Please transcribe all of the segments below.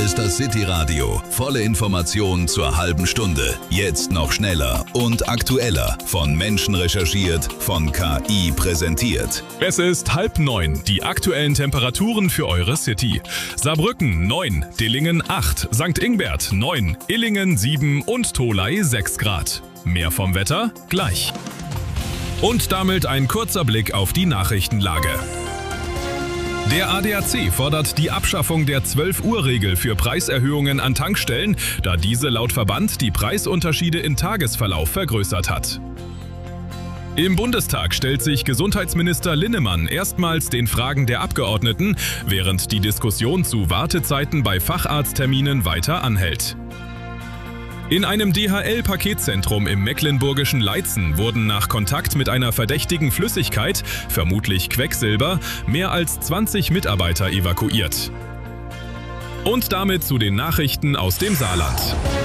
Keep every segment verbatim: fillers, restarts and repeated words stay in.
ist das City Radio. Volle Informationen zur halben Stunde. Jetzt noch schneller und aktueller. Von Menschen recherchiert, von K I präsentiert. Es ist halb neun. Die aktuellen Temperaturen für eure City. Saarbrücken neun, Dillingen acht, Sankt Ingbert neun, Illingen sieben und Tholey sechs Grad. Mehr vom Wetter gleich. Und damit ein kurzer Blick auf die Nachrichtenlage. Der A D A C fordert die Abschaffung der zwölf Uhr Regel für Preiserhöhungen an Tankstellen, da diese laut Verband die Preisunterschiede im Tagesverlauf vergrößert hat. Im Bundestag stellt sich Gesundheitsminister Linnemann erstmals den Fragen der Abgeordneten, während die Diskussion zu Wartezeiten bei Facharztterminen weiter anhält. In einem D H L-Paketzentrum im mecklenburgischen Leitzen wurden nach Kontakt mit einer verdächtigen Flüssigkeit, vermutlich Quecksilber, mehr als zwanzig Mitarbeiter evakuiert. Und damit zu den Nachrichten aus dem Saarland.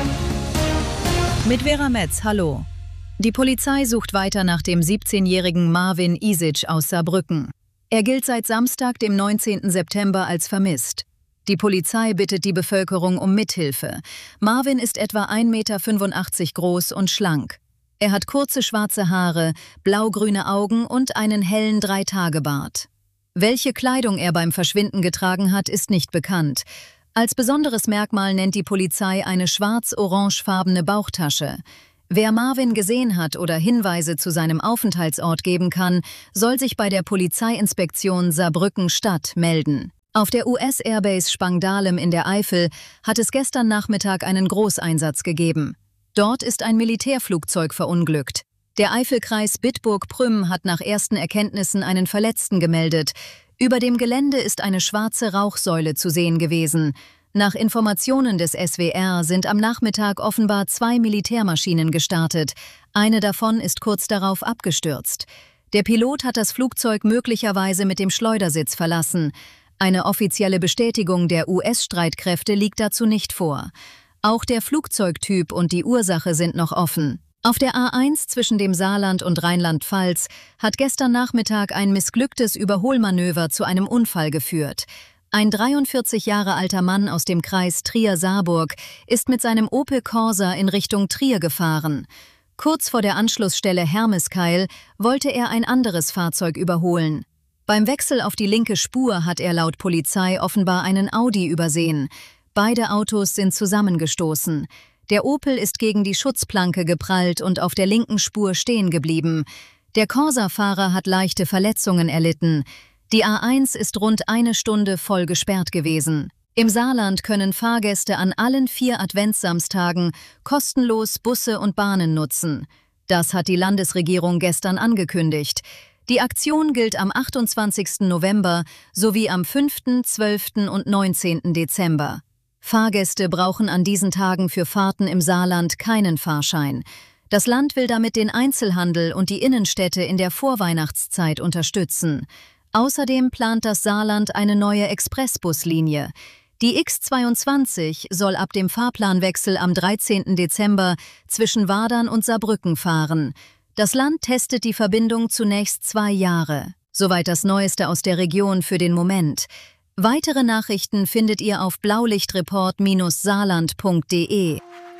Mit Vera Metz, hallo. Die Polizei sucht weiter nach dem siebzehnjährigen Marvin Isic aus Saarbrücken. Er gilt seit Samstag, dem neunzehnten September, als vermisst. Die Polizei bittet die Bevölkerung um Mithilfe. Marvin ist etwa ein Meter fünfundachtzig groß und schlank. Er hat kurze schwarze Haare, blaugrüne Augen und einen hellen Dreitagebart. Welche Kleidung er beim Verschwinden getragen hat, ist nicht bekannt. Als besonderes Merkmal nennt die Polizei eine schwarz-orangefarbene Bauchtasche. Wer Marvin gesehen hat oder Hinweise zu seinem Aufenthaltsort geben kann, soll sich bei der Polizeiinspektion Saarbrücken-Stadt melden. Auf der U S-Airbase Spangdahlem in der Eifel hat es gestern Nachmittag einen Großeinsatz gegeben. Dort ist ein Militärflugzeug verunglückt. Der Eifelkreis Bitburg-Prüm hat nach ersten Erkenntnissen einen Verletzten gemeldet. Über dem Gelände ist eine schwarze Rauchsäule zu sehen gewesen. Nach Informationen des S W R sind am Nachmittag offenbar zwei Militärmaschinen gestartet. Eine davon ist kurz darauf abgestürzt. Der Pilot hat das Flugzeug möglicherweise mit dem Schleudersitz verlassen. Eine offizielle Bestätigung der U S-Streitkräfte liegt dazu nicht vor. Auch der Flugzeugtyp und die Ursache sind noch offen. Auf der A eins zwischen dem Saarland und Rheinland-Pfalz hat gestern Nachmittag ein missglücktes Überholmanöver zu einem Unfall geführt. Ein dreiundvierzig Jahre alter Mann aus dem Kreis Trier-Saarburg ist mit seinem Opel Corsa in Richtung Trier gefahren. Kurz vor der Anschlussstelle Hermeskeil wollte er ein anderes Fahrzeug überholen. Beim Wechsel auf die linke Spur hat er laut Polizei offenbar einen Audi übersehen. Beide Autos sind zusammengestoßen. Der Opel ist gegen die Schutzplanke geprallt und auf der linken Spur stehen geblieben. Der Corsa-Fahrer hat leichte Verletzungen erlitten. Die A eins ist rund eine Stunde voll gesperrt gewesen. Im Saarland können Fahrgäste an allen vier Adventssamstagen kostenlos Busse und Bahnen nutzen. Das hat die Landesregierung gestern angekündigt. Die Aktion gilt am achtundzwanzigsten November sowie am fünften, zwölften und neunzehnten Dezember. Fahrgäste brauchen an diesen Tagen für Fahrten im Saarland keinen Fahrschein. Das Land will damit den Einzelhandel und die Innenstädte in der Vorweihnachtszeit unterstützen. Außerdem plant das Saarland eine neue Expressbuslinie. Die X zweiundzwanzig soll ab dem Fahrplanwechsel am dreizehnten Dezember zwischen Wadern und Saarbrücken fahren. Das Land testet die Verbindung zunächst zwei Jahre. Soweit das Neueste aus der Region für den Moment. Weitere Nachrichten findet ihr auf blaulichtreport saarland punkt de.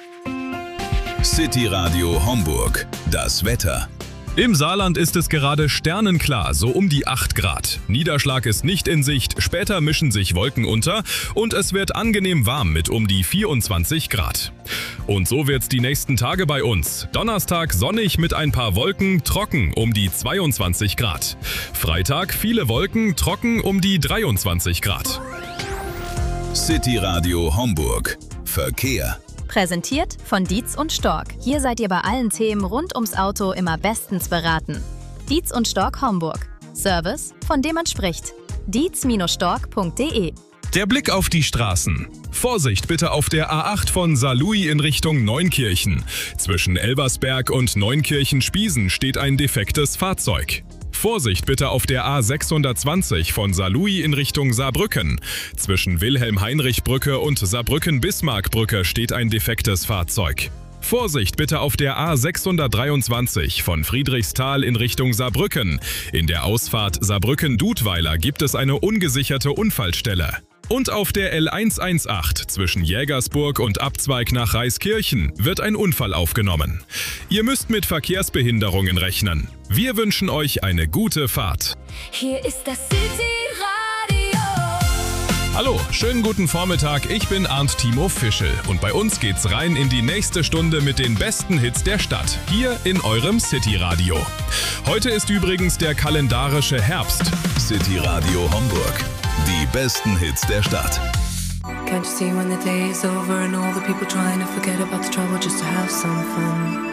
City Radio Homburg. Das Wetter. Im Saarland ist es gerade sternenklar, so um die acht Grad. Niederschlag ist nicht in Sicht, später mischen sich Wolken unter und es wird angenehm warm mit um die vierundzwanzig Grad. Und so wird's die nächsten Tage bei uns. Donnerstag sonnig mit ein paar Wolken, trocken um die zweiundzwanzig Grad. Freitag viele Wolken, trocken um die dreiundzwanzig Grad. City Radio Homburg. Verkehr. Präsentiert von Dietz und Stork. Hier seid ihr bei allen Themen rund ums Auto immer bestens beraten. Dietz und Stork Homburg. Service, von dem man spricht. dietz Stork punkt de. Der Blick auf die Straßen. Vorsicht bitte auf der A acht von Saarlouis in Richtung Neunkirchen. Zwischen Elversberg und Neunkirchen-Spiesen steht ein defektes Fahrzeug. Vorsicht bitte auf der A sechshundertzwanzig von Saarlouis in Richtung Saarbrücken. Zwischen Wilhelm-Heinrich-Brücke und Saarbrücken-Bismarck-Brücke steht ein defektes Fahrzeug. Vorsicht bitte auf der A sechshundertdreiundzwanzig von Friedrichsthal in Richtung Saarbrücken. In der Ausfahrt Saarbrücken-Dudweiler gibt es eine ungesicherte Unfallstelle. Und auf der L hundertzachtzehn zwischen Jägersburg und Abzweig nach Reiskirchen wird ein Unfall aufgenommen. Ihr müsst mit Verkehrsbehinderungen rechnen. Wir wünschen euch eine gute Fahrt. Hier ist das City-Radio. Hallo, schönen guten Vormittag, ich bin Arndt Timo Fischel und bei uns geht's rein in die nächste Stunde mit den besten Hits der Stadt, hier in eurem City-Radio. Heute ist übrigens der kalendarische Herbst. City-Radio Homburg. Die besten Hits der Stadt. Can't you see when the day is over and all the people trying to forget about the trouble just to have some fun?